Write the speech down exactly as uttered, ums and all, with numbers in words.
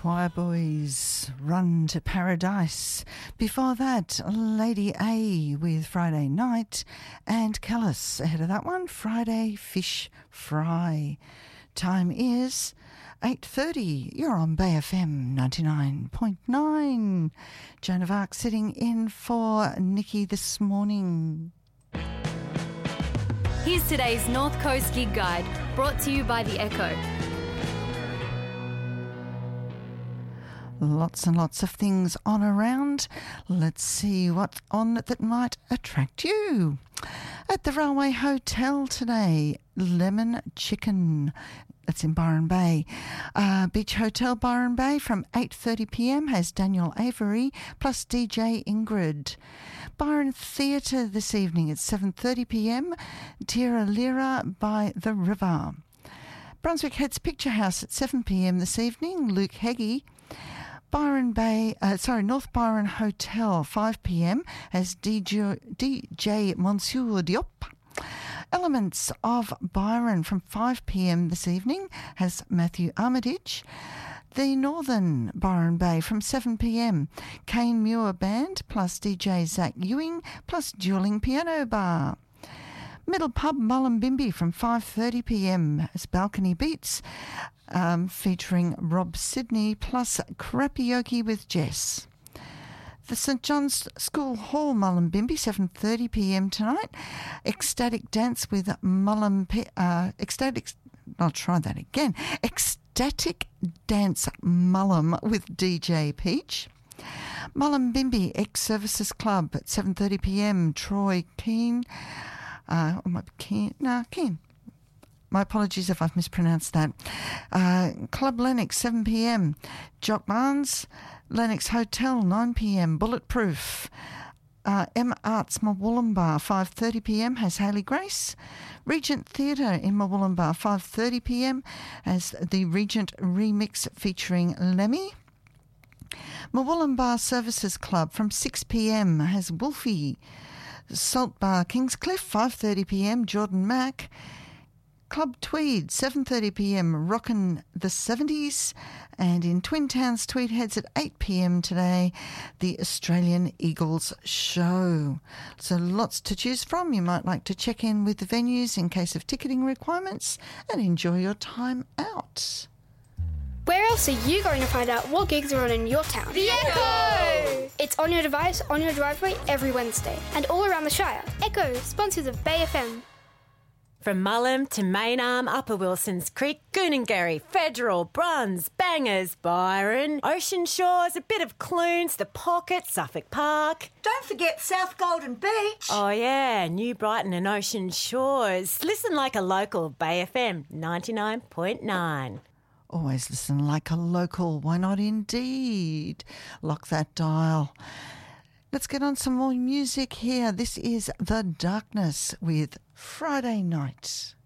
Choir Boys, Run to Paradise. Before that, Lady A with Friday Night, and Callus ahead of that one, Friday Fish Fry. Time is eight thirty. You're on Bay F M ninety-nine point nine. Joan of Arc sitting in for Nikki this morning. Here's today's North Coast Gig Guide, brought to you by The Echo. Lots and lots of things on around. Let's see what's on that might attract you. At the Railway Hotel today, Lemon Chicken. That's in Byron Bay. Uh, Beach Hotel Byron Bay from eight thirty p m has Daniel Avery plus D J Ingrid. Byron Theatre this evening at seven thirty p m, Tira Lira by the River. Brunswick Heads Picture House at seven p m this evening, Luke Heggie. Byron Bay, uh, sorry, North Byron Hotel, five p m as D J, D J Monsieur Diop. Elements of Byron from five p m this evening has Matthew Armitage. The Northern Byron Bay from seven p m, Kane Muir Band plus D J Zach Ewing plus Dueling Piano Bar. Middle Pub Mullumbimby from five thirty p m as Balcony Beats, um, featuring Rob Sidney plus Karaoke with Jess. The St John's School Hall Mullumbimby, seven thirty p m tonight. Ecstatic Dance with Mullum... Uh, ecstatic... I'll try that again. Ecstatic Dance Mullum with D J Peach. Mullumbimby Ex-Services Club at seven thirty p m. Troy Keane... Uh, oh, Keane... No, Keane. My apologies if I've mispronounced that. Uh, Club Lennox, seven p m. Jock Barnes, Lennox Hotel, nine p m. Bulletproof. Uh, M Arts Mawullumbar, five thirty p m has Hayley Grace. Regent Theatre in Mawullumbar, five thirty p m as the Regent Remix featuring Lemmy. Mawullumbar Services Club from six p m has Wolfie. Salt Bar Kingscliff, five thirty p m Jordan Mack. Club Tweed, seven thirty p m Rockin' the seventies. And in Twin Towns, Tweed Heads at eight p m today, the Australian Eagles Show. So lots to choose from. You might like to check in with the venues in case of ticketing requirements and enjoy your time out. Where else are you going to find out what gigs are on in your town? The Echo! It's on your device, on your driveway, every Wednesday. And all around the Shire. Echo, sponsors of Bay F M. From Mullum to Maynarm, Upper Wilsons Creek, Goonangarry, Federal, Bruns, Bangers, Byron, Ocean Shores, a bit of Clunes, The Pocket, Suffolk Park. Don't forget South Golden Beach. Oh yeah, New Brighton and Ocean Shores. Listen like a local, Bay F M ninety-nine point nine. Always listen like a local. Why not indeed? Lock that dial. Let's get on some more music here. This is The Darkness with Friday Night.